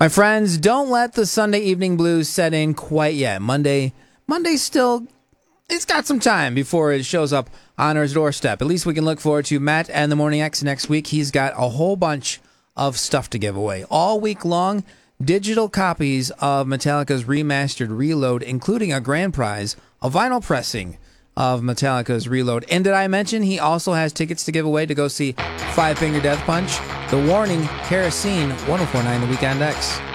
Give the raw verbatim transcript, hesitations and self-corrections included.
My friends, don't let the Sunday evening blues set in quite yet. Monday, Monday still, it's got some time before it shows up on our doorstep. At least we can look forward to Matt and the Morning X next week. He's got a whole bunch of stuff to give away. All week long, digital copies of Metallica's remastered Reload, including a grand prize, a vinyl pressing of Metallica's Reload. And did I mention he also has tickets to give away to go see Five Finger Death Punch? The Warning, Kerosene, one oh four point nine The Weekend X.